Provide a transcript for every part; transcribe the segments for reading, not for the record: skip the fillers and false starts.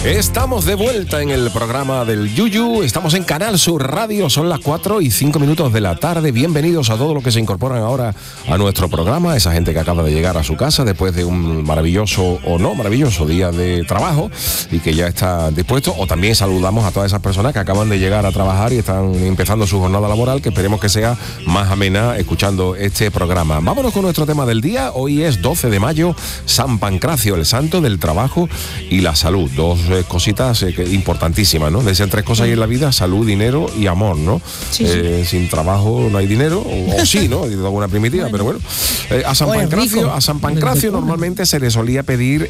Estamos de vuelta en el programa del Yuyu, estamos en Canal Sur Radio, son las 4:05 de la tarde. Bienvenidos a todos los que se incorporan ahora a nuestro programa, esa gente que acaba de llegar a su casa después de un maravilloso o no maravilloso día de trabajo y que ya está dispuesto, o también saludamos a todas esas personas que acaban de llegar a trabajar y están empezando su jornada laboral, que esperemos que sea más amena escuchando este programa. Vámonos con nuestro tema del día. Hoy es 12 de mayo, San Pancracio, el santo del trabajo y la salud. Dos cositas importantísimas, ¿no? Decían tres cosas ahí en la vida: salud, dinero y amor, ¿no? Sí, sí. Sin trabajo no hay dinero, o sí, ¿no? De alguna primitiva, pero bueno. A San Pancracio normalmente se le solía pedir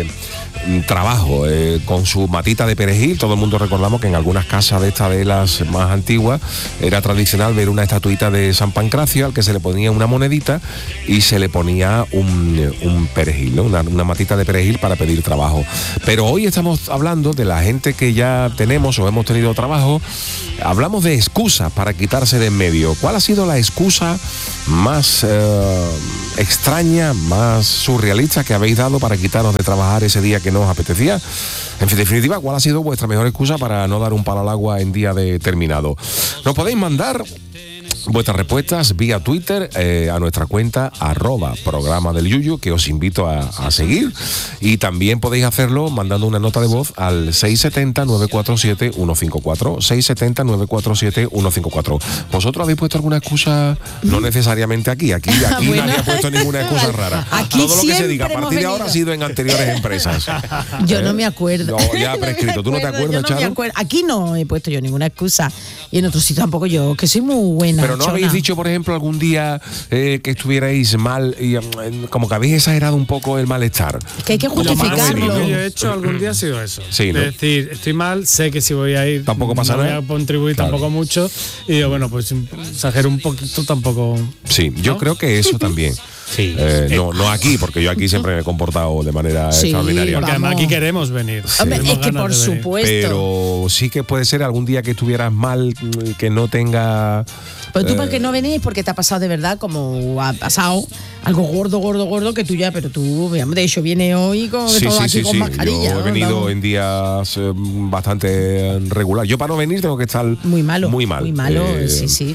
trabajo con su matita de perejil. Todo el mundo recordamos que en algunas casas de estas de las más antiguas era tradicional ver una estatuita de San Pancracio al que se le ponía una monedita y se le ponía un perejil, ¿no? Una matita de perejil para pedir trabajo. Pero hoy estamos hablando de la gente que ya tenemos o hemos tenido trabajo. Hablamos de excusas para quitarse de en medio. ¿Cuál ha sido la excusa más extraña, más surrealista que habéis dado para quitaros de trabajar ese día que no os apetecía? En definitiva, ¿cuál ha sido vuestra mejor excusa para no dar un palo al agua en día determinado? Nos podéis mandar vuestras respuestas vía Twitter a nuestra cuenta @programa del Yuyu, que os invito a seguir, y también podéis hacerlo mandando una nota de voz al 670-947-154 670-947-154. ¿Vosotros habéis puesto alguna excusa? No necesariamente aquí bueno, nadie ha puesto ninguna excusa rara. Aquí todo lo que se diga a partir de ahora ha sido en anteriores empresas. Yo no me acuerdo. No, ya prescrito. ¿Tú no te acuerdas, Charo? Aquí no he puesto yo ninguna excusa, y en otros sitios tampoco, yo que soy muy buena. Pero ¿no habéis dicho, por ejemplo, algún día que estuvierais mal y como que habéis exagerado un poco el malestar? Que hay que justificarlo. Lo que yo he hecho algún día ha sido eso. Sí, ¿no? Es decir, estoy mal, sé que si voy a ir tampoco pasa nada, no voy a contribuir tampoco mucho, y digo, bueno, pues exagero un poquito, tampoco. Sí, yo creo que eso también. Sí. No aquí, porque yo aquí siempre me he comportado de manera extraordinaria. Porque además aquí queremos venir. Sí. Hombre, es que por supuesto. Pero sí que puede ser algún día que estuvieras mal, que no tenga... Pero tú porque no venís, porque te ha pasado de verdad, como ha pasado algo gordo, que tú ya, pero tú, de hecho, viene hoy con todo aquí con mascarilla. Yo he venido en días bastante regular. Yo para no venir tengo que estar muy malo. Muy malo, sí.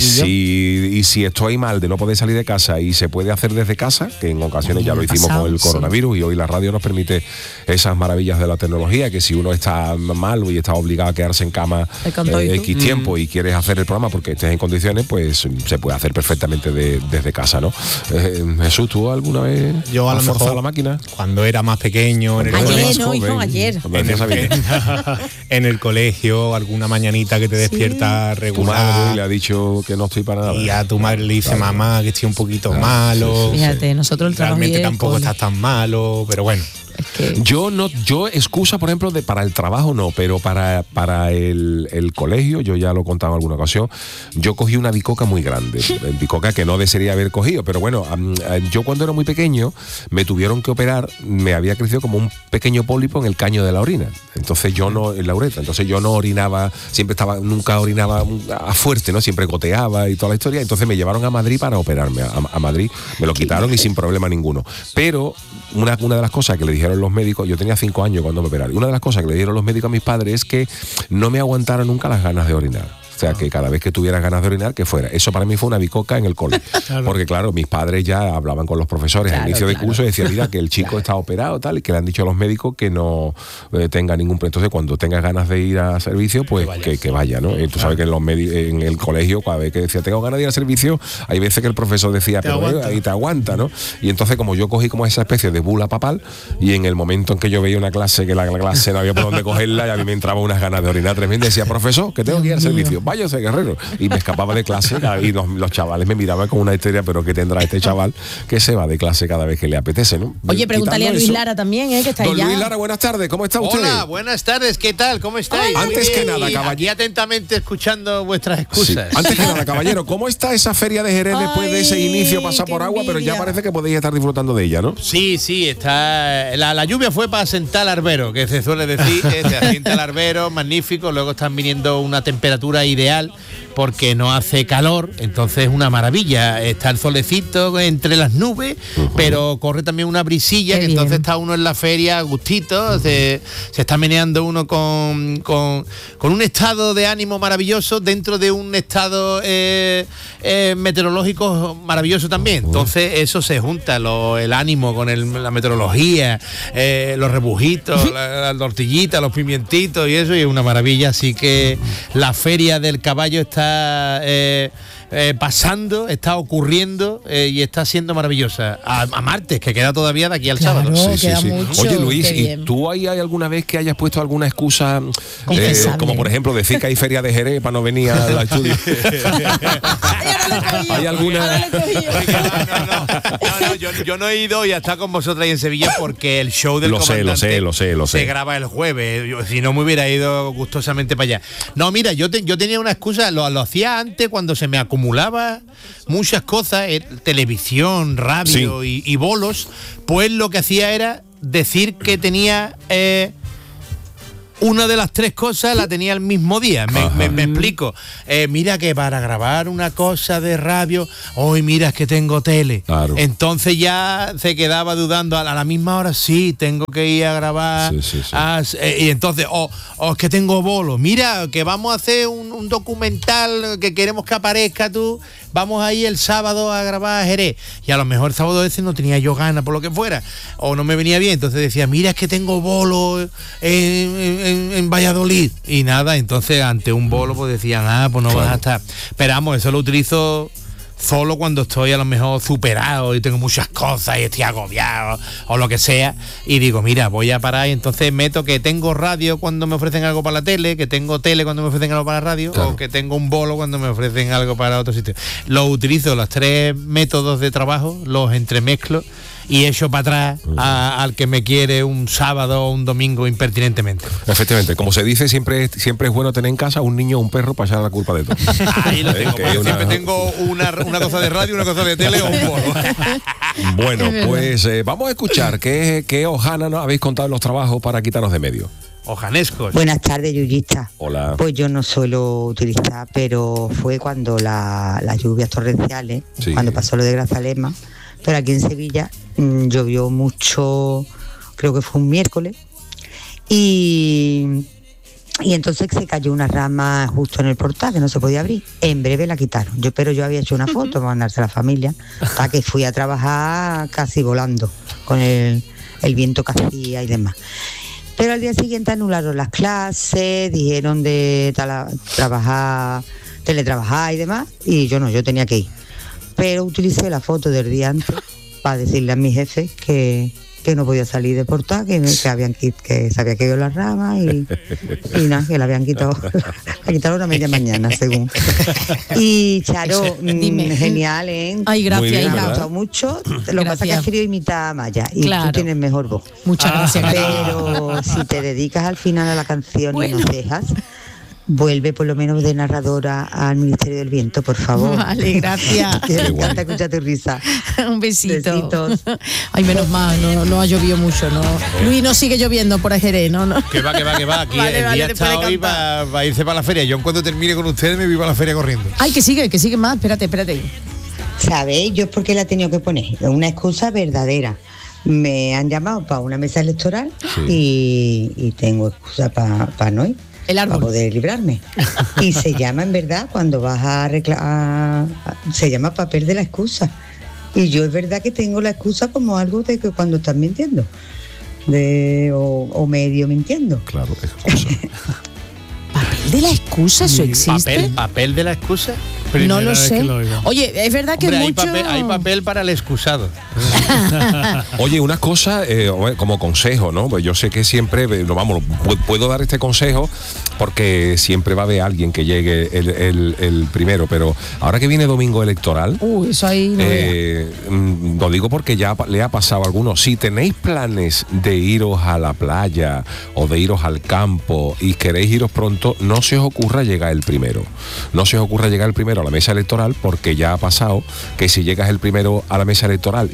Y si estoy mal de no poder salir de casa y se puede hacer desde casa, que en ocasiones ya lo hicimos con el coronavirus, y hoy la radio nos permite esas maravillas de la tecnología, que si uno está mal y está obligado a quedarse en cama X tiempo y quieres hacer el programa porque estés en condiciones, pues se puede hacer perfectamente desde casa, ¿no? Jesús, ¿tú alguna vez yo has forzado la máquina? Cuando era más pequeño, en el colegio, ayer. En el colegio, alguna mañanita que te despierta regular. Tu madre le ha dicho que no estoy para nada. Y a tu madre le dice, mamá, que estoy un poquito malo. Fíjate, nosotros el trabajo realmente tampoco estás tan malo, pero bueno. Yo excusa, por ejemplo, para el trabajo no, pero para el colegio, yo ya lo he contado en alguna ocasión, yo cogí una bicoca muy grande, bicoca que no desearía haber cogido, pero bueno, yo cuando era muy pequeño me tuvieron que operar, me había crecido como un pequeño pólipo en el caño de la orina, entonces yo no, en la uretra, entonces yo no orinaba, nunca orinaba a fuerte, ¿no? Siempre goteaba y toda la historia, entonces me llevaron a Madrid para operarme, a Madrid, me lo quitaron y sin problema ninguno, pero una de las cosas que le dijeron los médicos, yo tenía 5 años cuando me operaron, una de las cosas que le dieron los médicos a mis padres es que no me aguantaron nunca las ganas de orinar. O sea, que cada vez que tuviera ganas de orinar, que fuera. Eso para mí fue una bicoca en el cole. Claro. Porque, claro, mis padres ya hablaban con los profesores al inicio de curso y decían, mira, que el chico está operado, tal, y que le han dicho a los médicos que no tenga ningún problema. Entonces, cuando tengas ganas de ir a servicio, pues que vaya, ¿no? Tú sabes que en el colegio, cada vez que decía, tengo ganas de ir a servicio, hay veces que el profesor decía, pero ahí te aguanta, ¿no? Y entonces, como yo cogí como esa especie de bula papal, y en el momento en que yo veía una clase, que la clase no había por dónde cogerla, y a mí me entraba unas ganas de orinar tremendas, decía, profesor, que tengo que ir al servicio, váyase, guerrero. Y me escapaba de clase y los chavales me miraban con una histeria, pero ¿qué tendrá este chaval que se va de clase cada vez que le apetece, ¿no? Oye, pregúntale a Luis Lara también, que está ahí. Don Luis Lara, buenas tardes, ¿cómo está usted? Hola, buenas tardes, ¿qué tal? ¿Cómo estáis? Antes que nada, caballero. Aquí atentamente escuchando vuestras excusas. Sí. Antes que nada, caballero, ¿cómo está esa feria de Jerez después de ese inicio pasar por agua? Pero ya parece que podéis estar disfrutando de ella, ¿no? Sí, está. La lluvia fue para sentar al arbero, que se suele decir, se asienta el arbero, magnífico, luego están viniendo una temperatura y ideal porque no hace calor, entonces es una maravilla. Está el solecito entre las nubes, pero corre también una brisilla, que entonces está uno en la feria a gustito, se está meneando uno con un estado de ánimo maravilloso dentro de un estado meteorológico maravilloso también. Entonces eso se junta, el ánimo con la meteorología, los rebujitos, la tortillita, los pimientitos y eso, y es una maravilla. Así que la feria del caballo está pasando, está ocurriendo y está siendo maravillosa. A martes, que queda todavía de aquí al sábado. Queda mucho. Oye, Luis, ¿y tú hay alguna vez que hayas puesto alguna excusa, como por ejemplo decir que hay feria de Jerez para no venir a la estudio? ¿Hay alguna? No, yo no he ido y hasta con vosotros ahí en Sevilla porque el show del comandante lo sé. se graba el jueves. Si no me hubiera ido gustosamente para allá. No, mira, yo tenía una excusa, lo hacía antes cuando se me acumulaba muchas cosas, televisión, radio y bolos, pues lo que hacía era decir que tenía una de las tres cosas la tenía el mismo día. Me explico. Mira que para grabar una cosa de radio, hoy mira es que tengo tele. Claro. Entonces ya se quedaba dudando a la misma hora, sí, tengo que ir a grabar. Sí. Y entonces, es que tengo bolo. Mira, que vamos a hacer un documental que queremos que aparezca tú. Vamos a ir el sábado a grabar a Jerez. Y a lo mejor el sábado ese no tenía yo ganas por lo que fuera. O no me venía bien. Entonces decía, mira, es que tengo bolo en Valladolid. Y nada, entonces ante un bolo pues decían, pues no vas a estar. Pero vamos, eso lo utilizo solo cuando estoy a lo mejor superado y tengo muchas cosas y estoy agobiado o lo que sea, y digo, mira, voy a parar, y entonces meto que tengo radio cuando me ofrecen algo para la tele, que tengo tele cuando me ofrecen algo para la radio, o que tengo un bolo cuando me ofrecen algo para otro sitio. Lo utilizo, los tres métodos de trabajo, los entremezclo y echo para atrás al que me quiere un sábado o un domingo impertinentemente. Efectivamente, como se dice, siempre es bueno tener en casa un niño o un perro para echar la culpa de todo. Ahí lo tengo, porque siempre tengo una cosa de radio, una cosa de tele o un bolo. Bueno, pues vamos a escuchar qué hojana nos habéis contado en los trabajos para quitarnos de medio. Ojanescos. Buenas tardes, yuyista. Hola. Pues yo no suelo utilizar, pero fue cuando las lluvias torrenciales, cuando pasó lo de Grazalema, pero aquí en Sevilla llovió mucho, creo que fue un miércoles, y entonces se cayó una rama justo en el portal que no se podía abrir. En breve la quitaron. Pero yo había hecho una foto para mandarse a la familia, para que fui a trabajar casi volando, con el viento que hacía y demás. Pero al día siguiente anularon las clases, dijeron de teletrabajar y demás, y yo tenía que ir. Pero utilicé la foto del día antes para decirle a mis jefes que no podía salir de portal, que se había caído las ramas y nada, que la habían quitado. La quitaron a media mañana, según. Y Charo, genial, ¿eh? Ay, gracias, me ha gustado mucho. Lo que pasa es que has querido imitar a Maya y tú tienes mejor voz. Muchas gracias. Pero si te dedicas al final a la canción y no dejas, vuelve por lo menos de narradora al Ministerio del Viento, por favor. Vale, gracias. Me encanta escuchar tu risa. Un besito. Besitos. Ay, menos mal, no ha llovido mucho, ¿no? Luis, no sigue lloviendo por Jerez, ¿no? Que va. Aquí el día está hoy para irse para la feria. Yo en cuanto termine con ustedes me voy para la feria corriendo. Ay, que sigue más. Espérate. ¿Sabéis? Yo por qué la he tenido que poner. Es una excusa verdadera. Me han llamado para una mesa electoral y tengo excusa para no ir. El árbol. Para poder librarme. Y se llama, en verdad, cuando vas a reclamar, se llama papel de la excusa. Y yo es verdad que tengo la excusa como algo de que cuando estás mintiendo. O medio mintiendo. Claro, excusa. ¿Papel de la excusa? ¿Eso existe? ¿Papel de la excusa? No lo sé. Oye, es verdad que Hombre, mucho... hay papel para el excusado. Oye, una cosa como consejo, ¿no? Pues yo sé que siempre, puedo dar este consejo porque siempre va a haber alguien que llegue el primero, pero ahora que viene domingo electoral, eso ahí lo digo porque ya le ha pasado a algunos. Si tenéis planes de iros a la playa o de iros al campo y queréis iros pronto, no se os ocurra llegar el primero. No se os ocurra llegar el primero a la mesa electoral, porque ya ha pasado que si llegas el primero a la mesa electoral y falta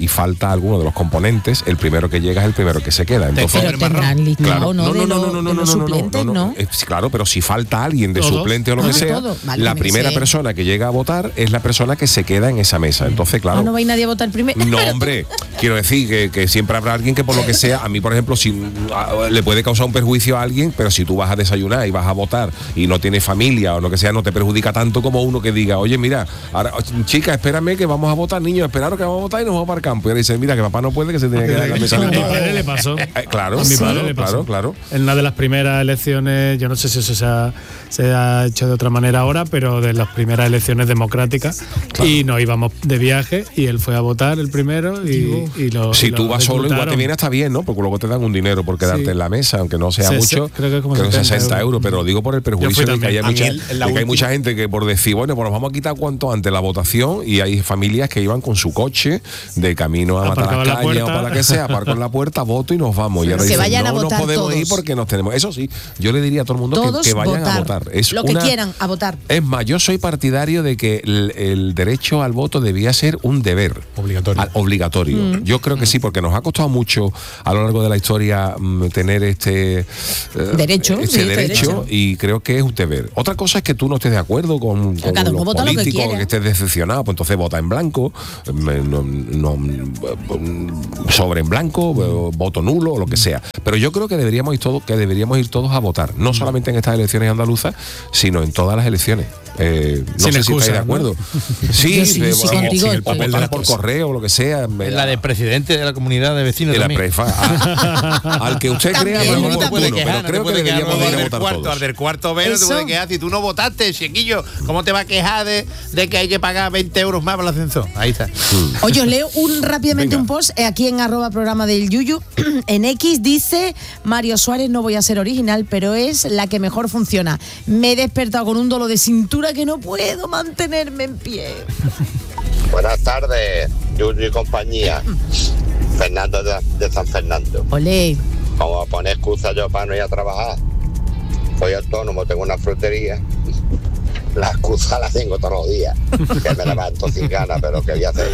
falta alguno de los componentes, el primero que llega es el primero que se queda. Entonces, pero tendrán listado, ¿no? De los suplentes, ¿no? Claro, pero si falta alguien de suplente o lo que sea, vale, la primera persona que llega a votar es la persona que se queda en esa mesa. Entonces, claro. No va a ir nadie a votar primero. No, hombre, quiero decir que siempre habrá alguien que por lo que sea, a mí por ejemplo, si le puede causar un perjuicio a alguien, pero si tú vas a desayunar y vas a votar y no tienes familia o lo que sea, no te perjudica tanto como uno que diga, oye, mira, ahora, chica, espérame que vamos a votar, niños, esperaros que vamos a votar y nos vamos para el campo. Y ahora dicen, mira, que papá no puede, que se tiene que quedar en la mesa. A mi padre le pasó. Claro, a mi padre le pasó. Claro. En una de las primeras elecciones, yo no sé si eso se ha hecho de otra manera ahora, pero de las primeras elecciones democráticas, y nos íbamos de viaje y él fue a votar el primero y lo si tú vas solo igual te viene hasta bien, ¿no? Porque luego te dan un dinero por quedarte en la mesa, aunque no sea mucho, creo que es como 60 euros, pero lo digo por el perjuicio de que hay mucha gente que por decir, bueno, pues nos vamos a quitar cuanto antes la votación, y hay familias que iban con su coche de camino a Matalascaña o para la que sea, aparco en la puerta, voto y nos vamos. Y ahora dicen, vayan a no votar podemos todos. Ir porque nos tenemos. Eso sí, yo le diría a todo el mundo que vayan a votar. Es lo que quieran, a votar. Es más, yo soy partidario de que el derecho al voto debía ser un deber. Obligatorio. Yo creo que sí, porque nos ha costado mucho a lo largo de la historia tener este derecho, y creo que es un deber. Otra cosa es que tú no estés de acuerdo con los políticos, que estés decepcionado, pues entonces vota en blanco, sobre en blanco, voto nulo o lo que sea. Pero yo creo que deberíamos ir todos a votar, no solamente en estas elecciones andaluzas, sino en todas las elecciones. No sé si estáis de acuerdo. ¿No? Sí, el papel por correo o lo que sea. En la de presidente de la comunidad de vecinos. La prefa. Al que usted crea, no puede quejar, pero creo que deberíamos ir a votar todos. Al del cuarto B no te puede quejar. Si tú no votaste, chiquillo, ¿cómo te va a quejar de que hay que pagar 20 euros más para el ascensor? Ahí está. Oye, os leo rápidamente un post aquí en @programa del Yuyu. En X dice: Mario Suárez, no voy a ser original, pero es la que mejor funciona. Me he despertado con un dolor de cintura que no puedo mantenerme en pie. Buenas tardes, Yuyu y compañía. Fernando de San Fernando. Olé. Como a poner excusa yo para no ir a trabajar. Soy autónomo, tengo una frutería. La excusa la tengo todos los días. Que me levanto sin ganas, pero ¿qué voy a hacer?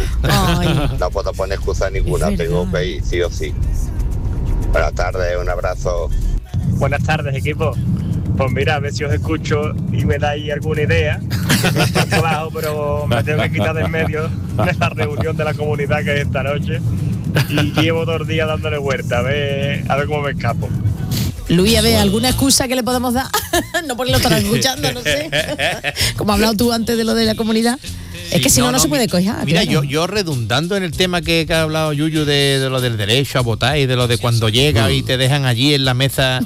No puedo poner excusa ninguna, tengo que ir sí o sí. Buenas tardes, un abrazo. Buenas tardes, equipo. Pues mira, a ver si os escucho y me dais alguna idea. Estoy trabajo, pero me tengo que quitar de en medio de la reunión de la comunidad que es esta noche. Y llevo 2 días dándole vuelta, a ver cómo me escapo. Luis, a ver, ¿alguna excusa que le podemos dar? No porque lo estarán escuchando, no sé. Como has hablado tú antes de lo de la comunidad. Es que si no se puede coger. Mira, yo redundando en el tema que ha hablado Yuyu de lo del derecho a votar y de lo de cuando llega y te dejan allí en la mesa.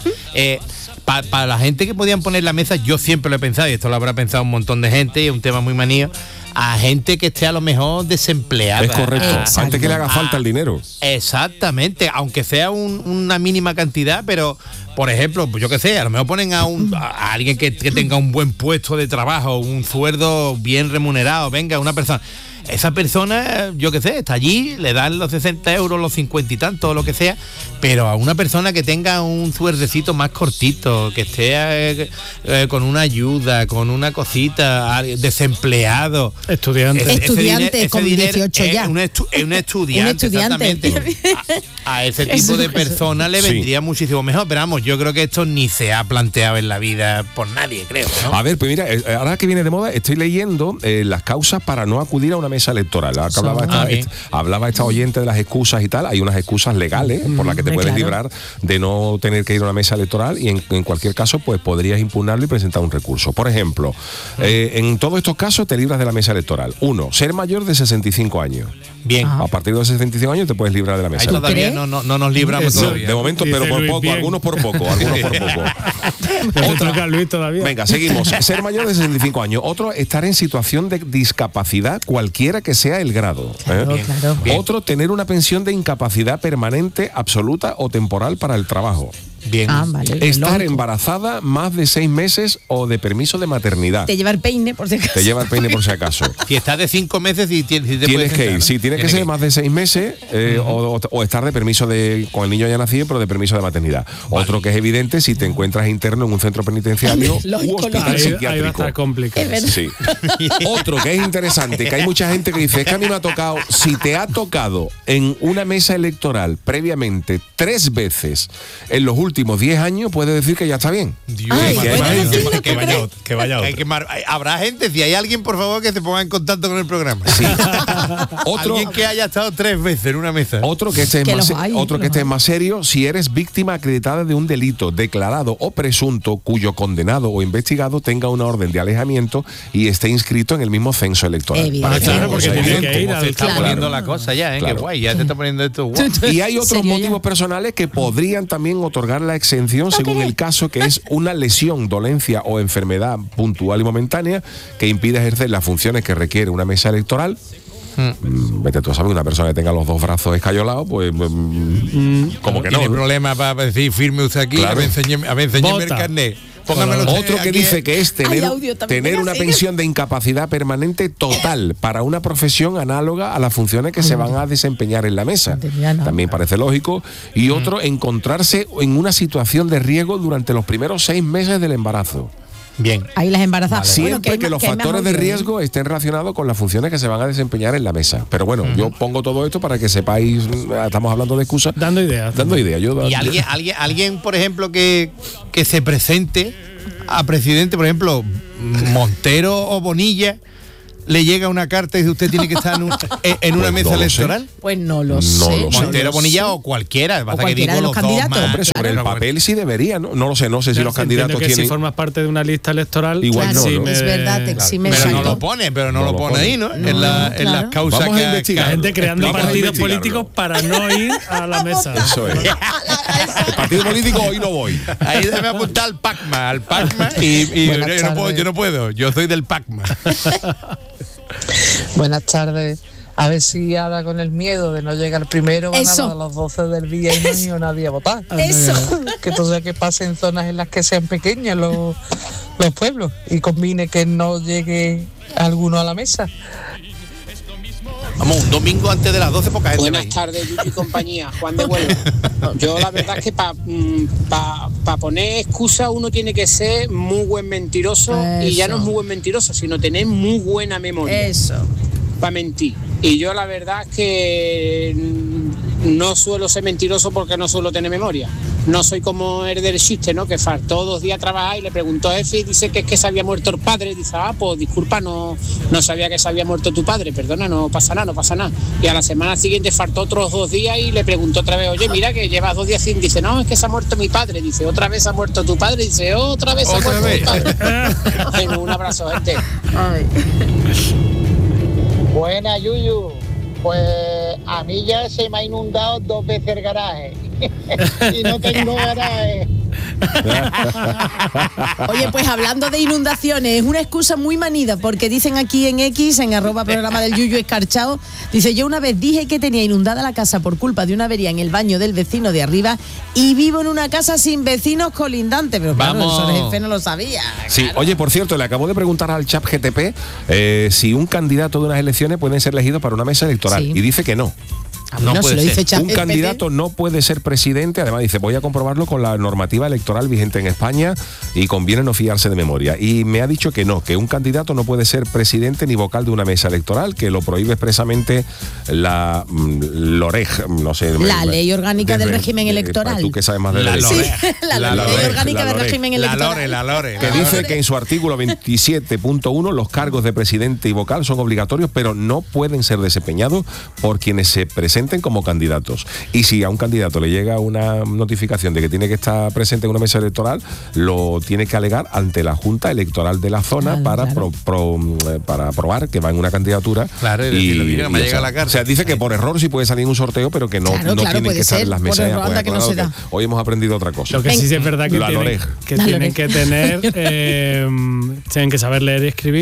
Para la gente que podían poner la mesa, yo siempre lo he pensado, y esto lo habrá pensado un montón de gente, y es un tema muy manío, a gente que esté a lo mejor desempleada. Es correcto, antes que le haga falta el dinero. Exactamente, aunque sea una mínima cantidad, pero, por ejemplo, pues yo qué sé, a lo mejor ponen a alguien que tenga un buen puesto de trabajo, un sueldo bien remunerado, venga, una persona... Esa persona, yo qué sé, está allí, le dan los 60 euros, los 50 y tanto, lo que sea, pero a una persona que tenga un suerdecito más cortito, que esté con una ayuda, con una cosita, desempleado. Estudiante con 18 ya. Un estudiante, exactamente. A ese tipo de personas le vendría muchísimo mejor, pero vamos, yo creo que esto ni se ha planteado en la vida por nadie, creo, ¿no? A ver, pues mira, ahora que viene de moda, estoy leyendo las causas para no acudir a una mesa electoral. Hablaba esta oyente de las excusas y tal. Hay unas excusas legales por las que te puedes librar de no tener que ir a una mesa electoral, y en cualquier caso pues podrías impugnarlo y presentar un recurso. Por ejemplo, en todos estos casos te libras de la mesa electoral. 1, ser mayor de 65 años. Bien. A partir de los 65 años te puedes librar de la mesa. Ahí todavía no nos libramos todavía. De momento, pero por poco, algunos por poco. Otra, Luis, todavía. Venga, seguimos. Ser mayor de 65 años. Otro, estar en situación de discapacidad, cualquiera que sea el grado. Claro. Otro, tener una pensión de incapacidad permanente, absoluta o temporal para el trabajo. Bien. Vale, Estar embarazada más de 6 meses o de permiso de maternidad. Te lleva el peine por si acaso. Te lleva el peine por si acaso. Si estás de 5 meses y tienes que ir. Sí, tiene que ser más de 6 meses o estar de permiso con el niño ya nacido, pero de permiso de maternidad. Vale. Otro que es evidente si te encuentras interno en un centro penitenciario u hospital psiquiátrico. Ahí va a estar complicado. Sí. Otro que es interesante, que hay mucha gente que dice, es que a mí me ha tocado, si te ha tocado en una mesa electoral previamente 3 veces en los últimos 10 años, puedes decir que ya está bien. Dios, que vaya otro. Habrá gente, si hay alguien, por favor, que se ponga en contacto con el programa. Sí. Alguien que haya estado 3 veces en una mesa. Otro que esté más serio, si eres víctima acreditada de un delito declarado o presunto cuyo condenado o investigado tenga una orden de alejamiento y esté inscrito en el mismo censo electoral. Claro, porque tiene que ir se está poniendo la cosa ya, claro. Qué guay, ya te está poniendo esto guay. Y hay otros motivos personales que podrían también otorgar la exención según el caso, que es una lesión, dolencia o enfermedad puntual y momentánea que impide ejercer las funciones que requiere una mesa electoral. Vete tú a saber, una persona que tenga los 2 brazos escayolados, pues como que no. Tiene problema para decir firme usted aquí, claro. a ver, enséñeme el carnet. Otro que dice que es tener una pensión de incapacidad permanente total para una profesión análoga a las funciones que se van a desempeñar en la mesa. También parece lógico. Y otro, encontrarse en una situación de riesgo durante los primeros 6 meses del embarazo. Bien. Ahí las embarazadas. Siempre que los factores de riesgo estén relacionados con las funciones que se van a desempeñar en la mesa. Pero bueno, yo pongo todo esto para que sepáis, estamos hablando de excusas. Dando ideas. Y alguien, por ejemplo, que se presente a presidente, por ejemplo, Montero o Bonilla, le llega una carta y dice usted tiene que estar en una mesa electoral. Pues no lo sé. Montero, Bonilla o cualquiera. O cualquiera de los candidatos. Hombre, sobre el papel sí debería, ¿no? No lo sé, no sé si los candidatos que tienen. Si formas parte de una lista electoral, igual no. Es verdad, te exime. Pero no lo pone, ahí, ¿no? En las causas. Vamos a investigar. La gente creando partidos políticos para no ir a la mesa. Eso es. El partido político hoy no voy. Ahí debe apuntar al PACMA y yo no puedo. Yo soy del PACMA. Buenas tardes. A ver si ahora con el miedo de no llegar primero van a las 12 del día y no ha ido nadie a votar. Eso. Que entonces que pase en zonas en las que sean pequeñas los pueblos y combine que no llegue alguno a la mesa. Vamos, un domingo antes de las 12 poca gente. Buenas tardes, Yuyu y compañía, Juan de Huelva. Yo la verdad es que para poner excusa uno tiene que ser muy buen mentiroso. Eso. Y ya no es muy buen mentiroso, sino tener muy buena memoria. Eso. Para mentir. Y yo la verdad es que no suelo ser mentiroso porque no suelo tener memoria. No soy como el del chiste, ¿no? Que faltó 2 días a trabajar y le preguntó a Efi y dice que es que se había muerto el padre. Dice, pues disculpa, no sabía que se había muerto tu padre, perdona, no pasa nada. Y a la semana siguiente faltó otros 2 días y le preguntó otra vez, oye, mira que llevas 2 días sin. Dice, no, es que se ha muerto mi padre. Dice, otra vez ha muerto tu padre. Dice, otra vez ha muerto tu padre. Bueno, un abrazo, gente. Ay. Buena, Yuyu. Pues a mí ya se me ha inundado 2 veces el garaje y no tengo garaje. Oye, pues hablando de inundaciones, es una excusa muy manida, porque dicen aquí en X, en @programa del Yuyu escarchado, dice, yo una vez dije que tenía inundada la casa por culpa de una avería en el baño del vecino de arriba y vivo en una casa sin vecinos colindantes, pero claro, eso el jefe no lo sabía. Sí, claro. Oye, por cierto, le acabo de preguntar al chat GTP si un candidato de unas elecciones puede ser elegido para una mesa electoral, y dice que no. No puede ser. Un candidato no puede ser presidente. Además dice, voy a comprobarlo con la normativa electoral vigente en España y conviene no fiarse de memoria. Y me ha dicho que no, que un candidato no puede ser presidente ni vocal de una mesa electoral, que lo prohíbe expresamente la LOREG, no sé. La ley orgánica del régimen electoral. Tú que sabes más de la ley. Sí, la ley orgánica del régimen electoral. La LORE. Que dice que en su artículo 27.1 los cargos de presidente y vocal son obligatorios, pero no pueden ser desempeñados por quienes se presenten como candidatos. Y si a un candidato le llega una notificación de que tiene que estar presente en una mesa electoral, lo tiene que alegar ante la Junta Electoral de la zona para probar que va en una candidatura. Claro, y lo diga, me llega la carta. O sea, dice que por error sí puede salir en un sorteo, pero que no tienen que estar en las mesas. Que no se da. Hoy hemos aprendido otra cosa. Lo que sí es verdad que tienen que tener, tienen que saber leer y escribir.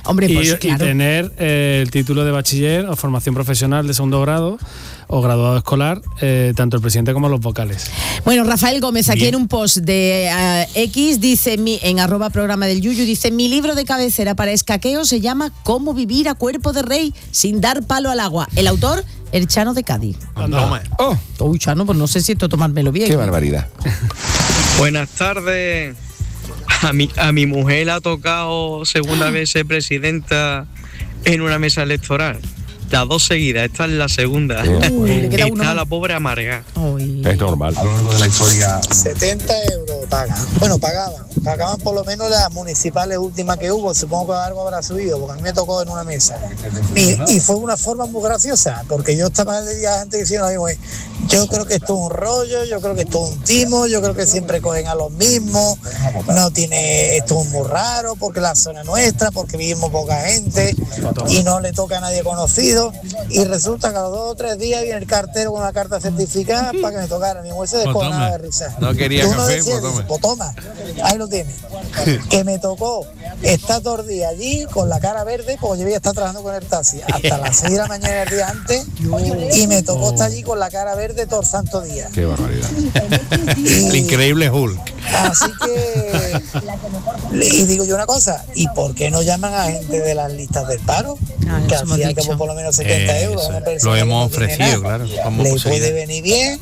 Hombre, pues y claro. tener el título de bachiller o formación profesional de segundo grado o graduado escolar, tanto el presidente como los vocales. Bueno, Rafael Gómez, aquí en un post de X, dice, en @programa del Yuyu, dice, mi libro de cabecera para escaqueo se llama Cómo vivir a cuerpo de rey sin dar palo al agua. El autor, el Chano de Cádiz. Uy, Chano, pues no sé si esto tomármelo bien. Qué barbaridad. Buenas tardes. A mi mujer ha tocado segunda vez ser presidenta en una mesa electoral. Las 2 seguidas, esta es la segunda. Está la pobre amarga. Es normal. A lo largo de la historia. 70 euros pagan. Bueno, pagaban por lo menos las municipales últimas que hubo. Supongo que algo habrá subido, porque a mí me tocó en una mesa. Y fue una forma muy graciosa, porque yo estaba el día antes diciendo, yo creo que esto es un rollo, yo creo que esto es un timo, yo creo que siempre cogen a los mismos, esto es muy raro, porque la zona nuestra, porque vivimos poca gente y no le toca a nadie conocido. Y resulta que a los 2 o 3 días viene el cartero con una carta certificada para que me tocara. Mi mujer se descojonaba de risa. No quería café, pues toma, ahí lo tiene. Que me tocó estar todo el día allí con la cara verde, porque yo ya estaba trabajando con el taxi hasta las 6 de la mañana el día antes, y me tocó estar allí con la cara verde todo el santo día. Qué barbaridad. El increíble Hulk. Así que, y digo yo una cosa, ¿y por qué no llaman a gente de las listas del paro? Que hacía como por lo menos 70 euros. Lo hemos ofrecido, claro. Le puede venir bien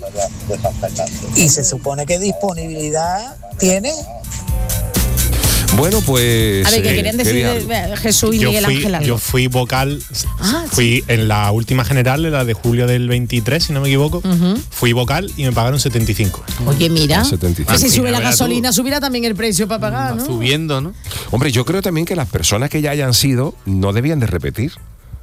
y se supone que disponibilidad tiene. Bueno, pues... A ver, ¿qué querían decir Jesús y Miguel Ángel? Yo fui vocal, fui en la última general, la de julio del 23, si no me equivoco, fui vocal y me pagaron 75. Oye, mira, 75. si sube la gasolina, subirá también el precio para pagar, ¿no? Subiendo, ¿no? Hombre, yo creo también que las personas que ya hayan sido no debían de repetir.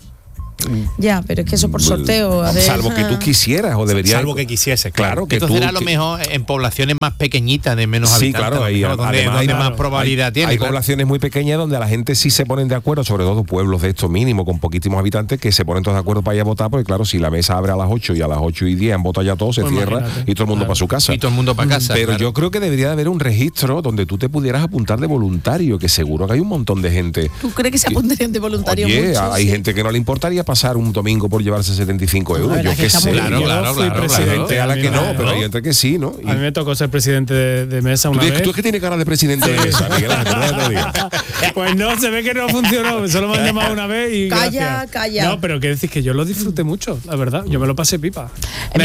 Ya, pero es que eso por sorteo. Salvo que tú quisieras o deberías. Salvo que quisiese, claro. Que entonces tú, era a lo mejor en poblaciones más pequeñitas, de menos habitantes. Claro, ahí, donde más probabilidad tiene. Hay poblaciones muy pequeñas donde la gente sí se ponen de acuerdo, sobre todo pueblos de esto mínimo, con poquísimos habitantes, que se ponen todos de acuerdo para ir a votar, porque claro, si la mesa abre a las 8 y a las 8:10 han votado ya todos, se cierra y todo el mundo para su casa. Y todo el mundo para casa. Pero yo creo que debería de haber un registro donde tú te pudieras apuntar de voluntario, que seguro que hay un montón de gente. ¿Tú crees que se apuntarían de voluntario? Oye, hay gente que no le importaría pasar un domingo por llevarse 75 euros. Yo qué sé. Claro. Presidente a la que no, pero hay gente que sí, ¿no? A mí me tocó ser presidente de mesa una vez. ¿Tú es que tienes cara de presidente de mesa, Miguel Ángel? Pues no, se ve que no funcionó. Solo me han llamado una vez y Calla. No, pero que decís que yo lo disfruté mucho, la verdad. Yo me lo pasé pipa. Como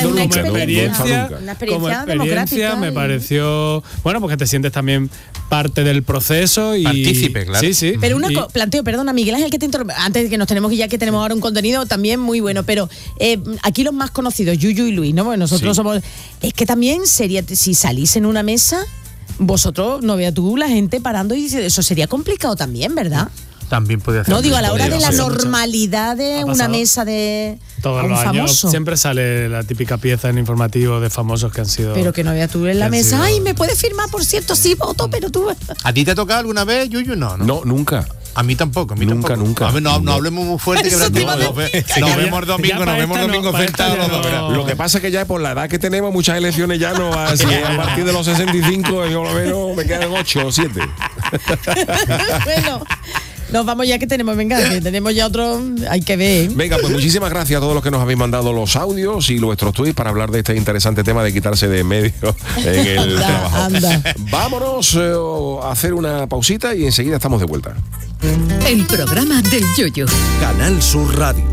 experiencia me pareció... Bueno, porque te sientes también parte del proceso y... Partícipe, claro. Sí. Pero planteo, perdona, Miguel Ángel, que te antes de que nos tenemos que que tenemos ahora un contenido también muy bueno, pero aquí los más conocidos, Yuyu y Luis, ¿no? Porque nosotros somos... Es que también sería, si salís en una mesa, vosotros, no veas tú, la gente parando, y eso sería complicado también, ¿verdad? También puede hacer. No, digo, a la hora de la normalidad de una mesa de todos los años famoso. Siempre sale la típica pieza en informativo de famosos que han sido... Pero que no veas tú en la mesa, ay, ¿me puedes firmar? Por cierto, sí, voto, pero tú... ¿A ti te ha tocado alguna vez, Yuyu? No, nunca. A mí tampoco, Nunca. A ver, no hablemos muy fuerte, que nos vemos domingo sentados los dos. Lo que pasa es que ya por la edad que tenemos, muchas elecciones ya no, así, a partir de los 65, yo lo menos me quedan 8 o 7. Bueno, nos vamos ya que tenemos, que tenemos ya otro, hay que ver. Venga, pues muchísimas gracias a todos los que nos habéis mandado los audios y vuestros tweets para hablar de este interesante tema de quitarse de en medio en el trabajo. Vámonos a hacer una pausita y enseguida estamos de vuelta. El programa del Yoyo. Canal Sur Radio.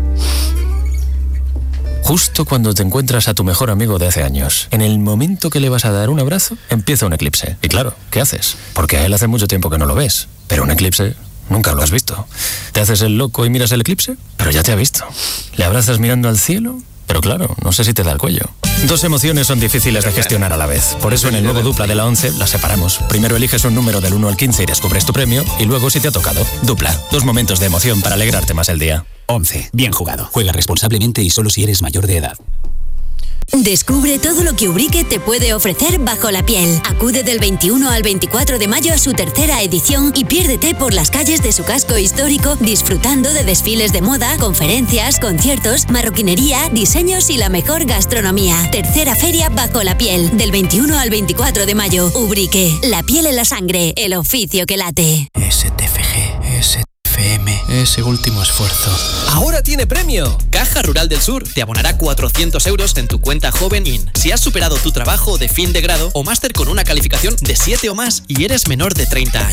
Justo cuando te encuentras a tu mejor amigo de hace años, en el momento que le vas a dar un abrazo, empieza un eclipse. Y claro, ¿qué haces? Porque a él hace mucho tiempo que no lo ves. Pero un eclipse nunca lo has visto. ¿Te haces el loco y miras el eclipse? Pero ya te ha visto. ¿Le abrazas mirando al cielo? Pero claro, no sé si te da el cuello. Dos emociones son difíciles de gestionar a la vez. Por eso en el nuevo Dupla de la 11 las separamos. Primero eliges un número del 1 al 15 y descubres tu premio. Y luego, si te ha tocado, Dupla. 2 momentos de emoción para alegrarte más el día. 11. Bien jugado. Juega responsablemente y solo si eres mayor de edad. Descubre todo lo que Ubrique te puede ofrecer bajo la piel. Acude del 21 al 24 de mayo a su 3ª edición y piérdete por las calles de su casco histórico disfrutando de desfiles de moda, conferencias, conciertos, marroquinería, diseños y la mejor gastronomía. 3ª Feria Bajo la Piel, del 21 al 24 de mayo. Ubrique, la piel en la sangre, el oficio que late. STFG. ese último esfuerzo. ¡Ahora tiene premio! Caja Rural del Sur te abonará 400 euros en tu cuenta Joven IN. Si has superado tu trabajo de fin de grado o máster con una calificación de 7 o más y eres menor de 30 años.